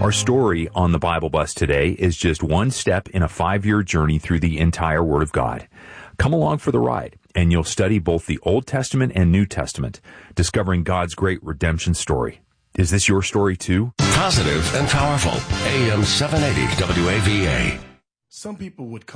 Our story on the Bible Bus today is just one step in a 5-year journey through the entire Word of God. Come along for the ride, and you'll study both the Old Testament and New Testament, discovering God's great redemption story. Is this your story too? Positive and powerful. AM 780 WAVA. Some people would